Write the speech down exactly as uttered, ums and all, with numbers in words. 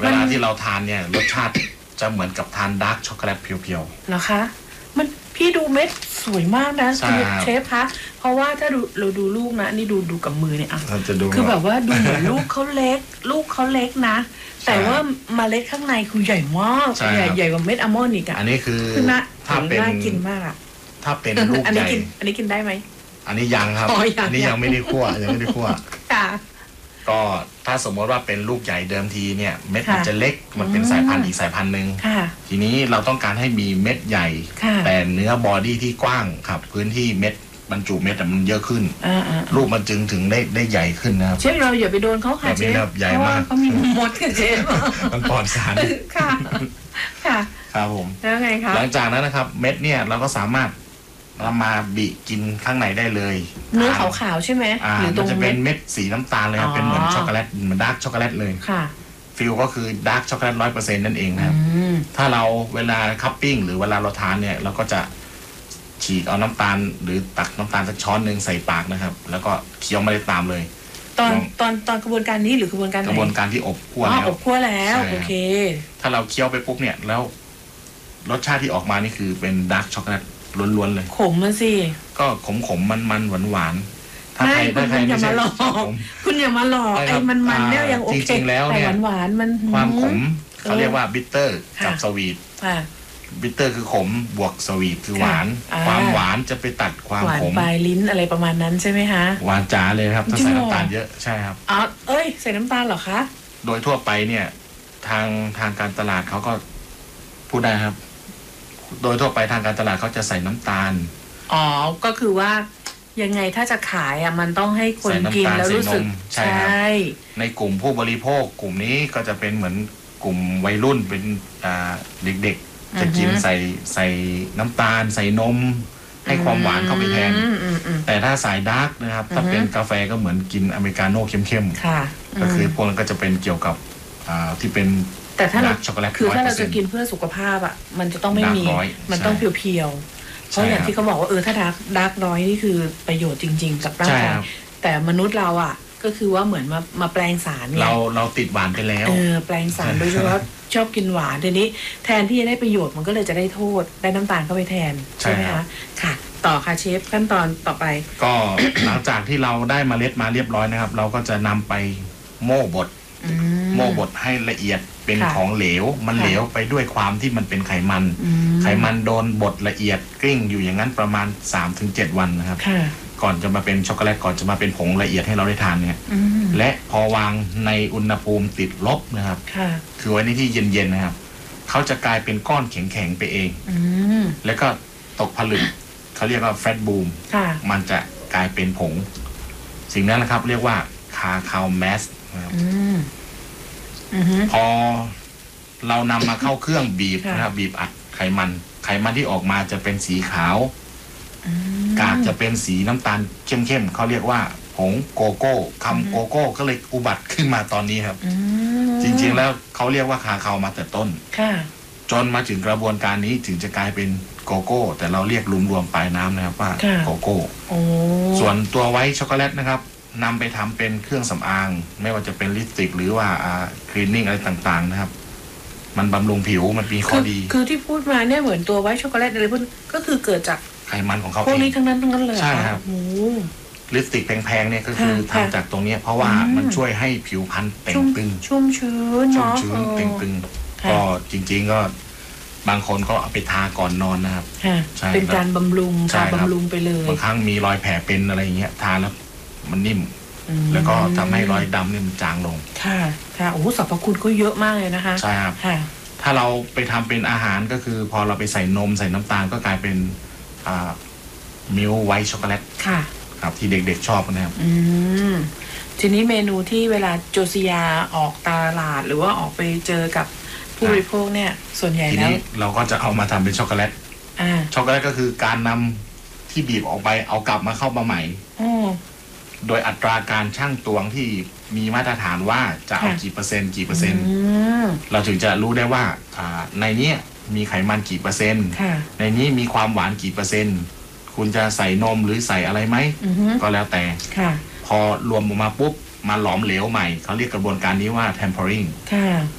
เวลาที่เราทานเนี่ยรสชาติจะเหมือนกับทานดาร์กช็อกโกแลตเพียวๆนะคะมันพี่ดูเม็ดสวยมากนะเชฟคะเพราะว่าถ้าดูเราดูลูกนะนี่ดูดูกับมือเนี่ยอ่ะคือแบบว่าดูเหมือนลูกเขาเล็กลูกเขาเล็กนะแต่ว่าเมล็ดข้างในคือใหญ่มากใหญ่ใหญ่กว่าเม็ดอัลมอนด์อีกอ่ะอันนี้คือถ้าเป็นน่ากินมากอ่ะถ้าเป็นลูกใหญ่อันนี้กินได้ไหมอันนี้ยังครับอันนี้ยังไม่ได้คั่วยังไม่ได้คั่วก็ถ้าสมมติว่าเป็นลูกใหญ่เดิมทีเนี่ยเม็ดมันจะเล็กมันเป็นสายพันธุ์อีกสายพันธุ์หนึ่งทีนี้เราต้องการให้มีเม็ดใหญ่แต่เนื้อบอดี้ที่กว้างครับพื้นที่เม็ดบรรจุเม็ดมันเยอะขึ้นลูกมันจึงถึงได้ได้ใหญ่ขึ้นนะครับเชฟเราอย่าไปโดนเขาค่ะเชฟใหญ่มากเขามีมดกับเชฟมันปลอดสารค่ะค่ะครับผมแล้วไงคะหลังจากนั้นนะครับเม็ดเนี่ยเราก็สามารถเรามาบีกินข้างในได้เลยเนื้อขาวๆใช่ไหมหรือตรงจะเป็นเม็ดสีน้ำตาลเลยครับเป็นเหมือนช็อกโกแลตเหมือนดาร์กช็อกโกแลตเลยค่ะฟิลก็คือดาร์กช็อกโกแลตร้อยเปอร์เซ็นต์นั่นเองนะครับถ้าเราเวลาคัพปิ้งหรือเวลาเราทานเนี่ยเราก็จะฉีกเอาน้ำตาลหรือตักน้ำตาลสักช้อนหนึ่งใส่ปากนะครับแล้วก็เคี้ยวไม่ได้ตามเลยตอนตอนตอนกระบวนการนี้หรือกระบวนการไหนกระบวนการที่อบคั่วแล้วอบคั่วแล้วโอเคถ้าเราเคี้ยวไปปุ๊บเนี่ยแล้วรสชาติที่ออกมานี่คือเป็นดาร์กช็อกโกแลตล้วนๆเลยขมมันสิก็ขมขมมันมันหวานหวานถ้าใครถ้าใครไม่ใช่คุณอย่ามาหลอกไอ้มันมันเนี่ยยังโอเคจริงๆแล้วเนี่ยหวานหวานมันความขมเขาเรียกว่าบิตเตอร์กับสวีทบิตเตอร์คือขมบวกสวีทคือหวานความหวานจะไปตัดความขมปลายลิ้นอะไรประมาณนั้นใช่ไหมคะหวานจ๋าเลยครับถ้าใส่น้ำตาลเยอะใช่ครับอ๋อเอ้ยใส่น้ำตาลเหรอคะโดยทั่วไปเนี่ยทางทางการตลาดเขาก็พูดได้ครับโดยทั่วไปทางการตลาดเขาจะใส่น้ำตาลอ๋อก็คือว่ายังไงถ้าจะขายอ่ะมันต้องให้คนกินแล้วรู้สึกใช่ในกลุ่มผู้บริโภคกลุ่มนี้ก็จะเป็นเหมือนกลุ่มวัยรุ่นเป็นเด็กๆจะกินใส่ใส่น้ำตาลใส่นมให้ความหวานเข้าไปแทนแต่ถ้าสายดาร์กนะครับถ้าเป็นกาแฟก็เหมือนกินอเมริกาโน่เข้มๆก็คือพวกนั้นก็จะเป็นเกี่ยวกับที่เป็นแต่ถ้าเราคือถ้าเราจะกินเพื่อสุขภาพอ่ะมันจะต้องไม่มีมันต้องเพียวๆเพราะอย่างที่เขาบอกว่าเออถ้าดาร์กดาร์กน้อยนี่คือประโยชน์จริงๆกับร่างกายแต่มนุษย์เราอ่ะก็คือว่าเหมือนมามาแปลงสารเนี่ยเราเราติดหวานไปแล้วเออแปลงสารโดยเฉพาะชอบกินหวานทีนี้แทนที่จะได้ประโยชน์มันก็เลยจะได้โทษได้น้ำตาลเข้าไปแทนใช่ไหมคะค่ะต่อค่ะเชฟขั้นตอนต่อไปก็หลังจากที่เราได้เมล็ดมาเรียบร้อยนะครับ เราก็จะนำไปโม่บดโม่บดให้ละเอียดเป็นของเหลวมันเหลวไปด้วยความที่มันเป็นไขมันไขมันโดนบดละเอียดกลิ้งอยู่อย่างนั้นประมาณ สามถึงเจ็ด วันนะครับก่อนจะมาเป็นช็อกโกแลตก่อนจะมาเป็นผงละเอียดให้เราได้ทานเนี่ยและพอวางในอุณหภูมิติดลบนะครับคือไว้ในที่เย็นๆนะครับเขาจะกลายเป็นก้อนแข็งๆไปเองแล้วก็ตกผลึกเขาเรียกว่าแฟตบูมมันจะกลายเป็นผงสิ่งนั้นนะครับเรียกว่าคาคาโอแมสนะครับพอเรานำมาเข้าเครื่องบีบนะครับบีบอัดไขมันไขมันที่ออกมาจะเป็นสีขาวกากจะเป็นสีน้ำตาลเข้มๆเขาเรียกว่าผงโกโก้คำโกโก้ก็เลยอุบัติขึ้นมาตอนนี้ครับจริงๆแล้วเขาเรียกว่าคาคาโอมาแต่ต้นจนมาถึงกระบวนการนี้ถึงจะกลายเป็นโกโก้แต่เราเรียกรวมๆปลายน้ำนะครับว่าโกโก้ส่วนตัวไวท์ช็อกโกแลตนะครับนำไปทำเป็นเครื่องสำอางไม่ว่าจะเป็นลิปสติกหรือว่าคลีนนิ่งอะไรต่างๆนะครับมันบำรุงผิวมันมีข้อดีคือที่พูดมาเนี่ยเหมือนตัวไวท์ช็อกโกแลตอะไรพวกก็คือเกิดจากไขมันของเขาพวกนี้ทั้งนั้นทั้งนั้นเลยใช่ครับลิปสติกแพงๆเนี่ยก็คือทำจากตรงนี้เพราะว่ามันช่วยให้ผิวพรรณเต่งตึงชุ่มชื้นชุ่มชื้นเต่งตึงก็จริงๆก็บางคนก็เอาไปทาก่อนนอนนะครับเป็นการบำรุงการบำรุงไปเลยบางครั้งมีรอยแผลเป็นอะไรอย่างเงี้ยทาแล้วมันนิ่มแล้วก็ทำให้รอยดำนี่มันจางลงค่ะค่ะโอ้สรรพคุณก็เยอะมากเลยนะคะใช่ครับถ้าเราไปทำเป็นอาหารก็คือพอเราไปใส่นมใส่น้ำตาลก็กลายเป็นมิลค์ไวท์ช็อกโกแลตค่ะครับที่เด็กๆชอบนะครับอืมทีนี้เมนูที่เวลาโจซิยาออกตลาดหรือว่าออกไปเจอกับผู้บริโภคเนี่ยส่วนใหญ่แล้วทีนี้เราก็จะเอามาทำเป็นช็อกโกแลตช็อกโกแลตก็คือการนำที่บีบออกไปเอากลับมาเข้ามาใหม่โดยอัตราการชั่งตวงที่มีมาตรฐานว่าจะเอากี่เปอร์เซ็นต์กี่เปอร์เซ็นต์เราถึงจะรู้ได้ว่าในนี้มีไขมันกี่เปอร์เซ็นต์ในนี้มีความหวานกี่เปอร์เซ็นต์คุณจะใส่นมหรือใส่อะไรไหมก็แล้วแต่พอรวมออกมาปุ๊บมาหลอมเหลวใหม่เขาเรียกกระบวนการนี้ว่า tempering